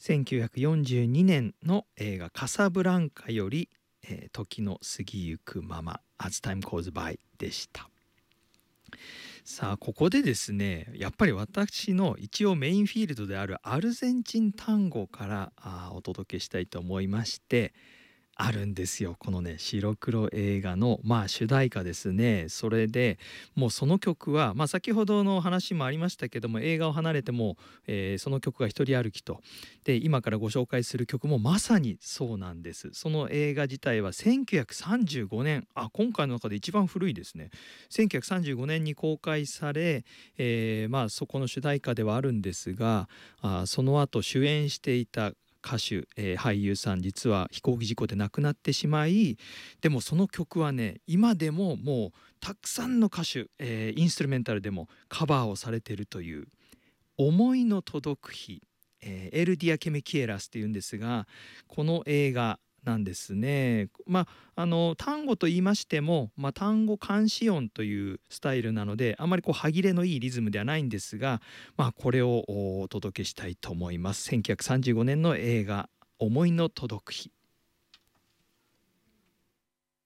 1942年の映画カサブランカより、時の過ぎゆくまま As Time Goes By でした。さあここでですね、やっぱり私の一応メインフィールドであるアルゼンチン単語からお届けしたいと思いまして、あるんですよこのね白黒映画の主題歌ですね。それでもうその曲は、先ほどの話もありましたけども、映画を離れても、その曲が一人歩きと。で今からご紹介する曲もまさにそうなんです。その映画自体は1935年、今回の中で一番古いですね。1935年に公開され、そこの主題歌ではあるんですが、その後主演していた歌手、俳優さん実は飛行機事故で亡くなってしまい、でもその曲はね今でももうたくさんの歌手、インストゥルメンタルでもカバーをされているという思いの届く日、エルディア・ケメキエラスっていうんですが、この映画なんですね。単語と言いましても、単語監視音というスタイルなのであまり歯切れのいいリズムではないんですが、これをお届けしたいと思います。1935年の映画思いの届く日。